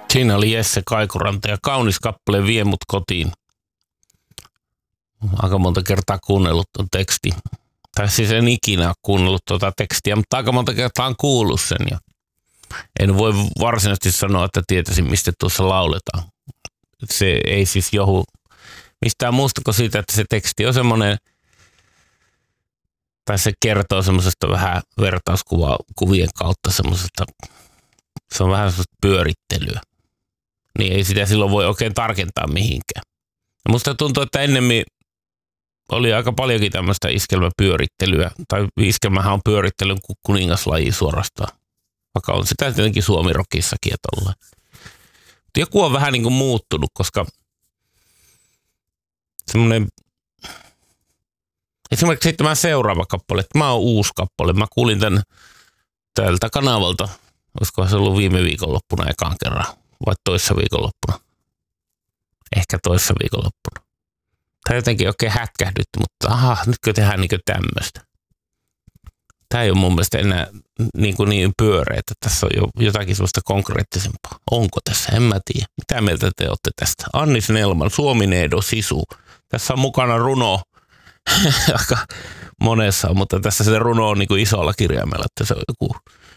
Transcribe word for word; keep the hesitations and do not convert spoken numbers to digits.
Siinä oli Jesse Kaikuranta ja kaunis kappale Vie mut kotiin. Aika monta kertaa kuunnellut tuon tekstin. Tai siis en ikinä ole kuunnellut tuota tekstiä, mutta aika monta kertaa on kuullut sen. Ja en voi varsinaisesti sanoa, että tietäisin, mistä tuossa lauletaan. Se ei siis johu mistään muusta kuin siitä, että se teksti on semmoinen, tai se kertoo semmoisesta vähän vertauskuvien kautta semmoisesta, se on vähän semmoista pyörittelyä. Niin ei sitä silloin voi oikein tarkentaa mihinkään. Ja musta tuntuu, että ennemmin oli aika paljonkin tämmöistä iskelmäpyörittelyä, tai iskelmähän on pyörittelyn kuningaslaji suorastaan. Vaikka on sitä tietenkin Suomi-rockissakin, että ollaan. Mutta joku on vähän niin kuin muuttunut, koska semmoinen, esimerkiksi sitten tämä seuraava kappale, että mä oon uusi kappale. Mä kuulin tän tältä kanavalta, olisikohan se ollut viime viikonloppuna ekaan kerran, vai toissa viikonloppuna. Ehkä toissa viikonloppuna. Tai jotenkin oikein hätkähdytty, mutta aha, nytkö tehdään niin kuin tämmöistä. Tämä ei ole mun mielestä enää niin, kuin niin pyöreä, että tässä on jo jotakin sellaista konkreettisempaa. Onko tässä? En mä tiedä. Mitä mieltä te olette tästä? Anni Snellman, Suomi-Needo Sisu. Tässä on mukana runo. Aika monessa on, mutta tässä se runo on niin kuin isolla kirjaimella, että se on joku